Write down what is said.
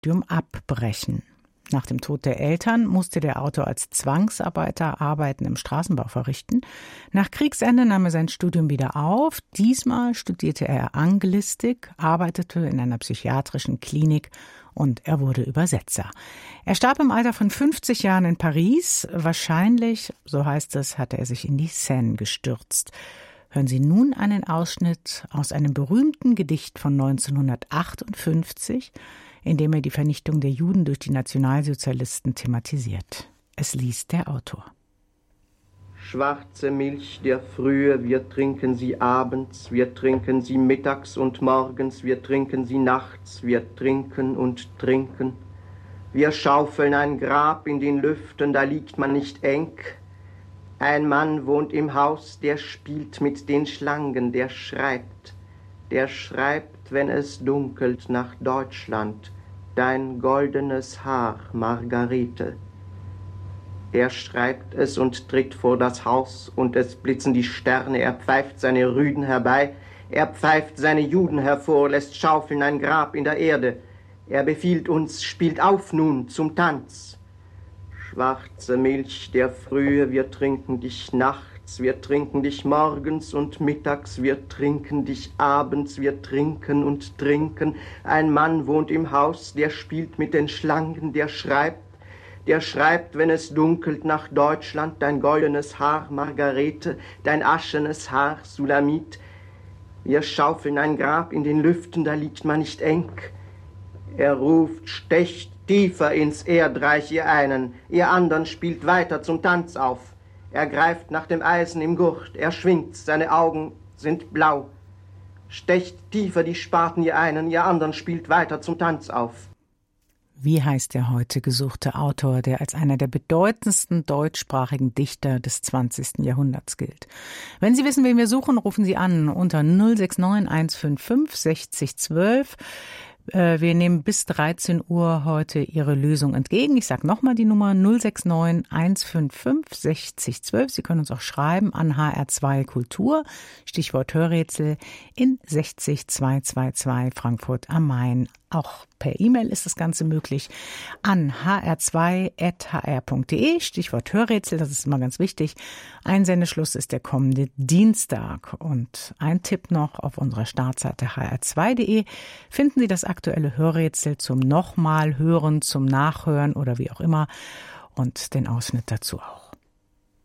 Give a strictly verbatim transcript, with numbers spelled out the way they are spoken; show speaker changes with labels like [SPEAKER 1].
[SPEAKER 1] Studium abbrechen. Nach dem Tod der Eltern musste der Autor als Zwangsarbeiter Arbeiten im Straßenbau verrichten. Nach Kriegsende nahm er sein Studium wieder auf. Diesmal studierte er Anglistik, arbeitete in einer psychiatrischen Klinik und er wurde Übersetzer. Er starb im Alter von fünfzig Jahren in Paris. Wahrscheinlich, so heißt es, hatte er sich in die Seine gestürzt. Hören Sie nun einen Ausschnitt aus einem berühmten Gedicht von neunzehnhundertachtundfünfzig, in dem er die Vernichtung der Juden durch die Nationalsozialisten thematisiert. Es liest der Autor.
[SPEAKER 2] Schwarze Milch der Frühe, wir trinken sie abends, wir trinken sie mittags und morgens, wir trinken sie nachts, wir trinken und trinken. Wir schaufeln ein Grab in den Lüften, da liegt man nicht eng. Ein Mann wohnt im Haus, der spielt mit den Schlangen, der schreibt, der schreibt, wenn es dunkelt, nach Deutschland, dein goldenes Haar, Margarete. Er schreibt es und tritt vor das Haus, und es blitzen die Sterne, er pfeift seine Rüden herbei, er pfeift seine Juden hervor, lässt schaufeln ein Grab in der Erde. Er befiehlt uns, spielt auf nun zum Tanz. Schwarze Milch der Frühe, wir trinken dich nachts, wir trinken dich morgens und mittags, wir trinken dich abends, wir trinken und trinken. Ein Mann wohnt im Haus, der spielt mit den Schlangen, der schreibt, der schreibt, wenn es dunkelt, nach Deutschland, dein goldenes Haar, Margarete, dein aschenes Haar, Sulamit. Wir schaufeln ein Grab in den Lüften, da liegt man nicht eng. Er ruft, stecht tiefer ins Erdreich, ihr einen, ihr anderen spielt weiter zum Tanz auf. Er greift nach dem Eisen im Gurt, er schwingt, seine Augen sind blau. Stecht tiefer die Spaten, ihr einen, ihr anderen spielt weiter zum Tanz auf.
[SPEAKER 1] Wie heißt der heute gesuchte Autor, der als einer der bedeutendsten deutschsprachigen Dichter des zwanzigsten Jahrhunderts gilt? Wenn Sie wissen, wen wir suchen, rufen Sie an unter null sechs neun eins fünf fünf sechzig zwölf. Wir nehmen bis dreizehn Uhr heute Ihre Lösung entgegen. Ich sage nochmal die Nummer null sechs neun eins fünf fünf sechzig zwölf. Sie können uns auch schreiben an H R zwei Kultur, Stichwort Hörrätsel in sechzig zweihundertzweiundzwanzig Frankfurt am Main. Auch per E-Mail ist das Ganze möglich an h r zwei at h r punkt d e, Stichwort Hörrätsel, das ist immer ganz wichtig. Einsendeschluss ist der kommende Dienstag. Und ein Tipp noch, auf unserer Startseite h r zwei punkt d e finden Sie das aktuelle Hörrätsel zum nochmal hören, zum Nachhören oder wie auch immer und den Ausschnitt dazu auch.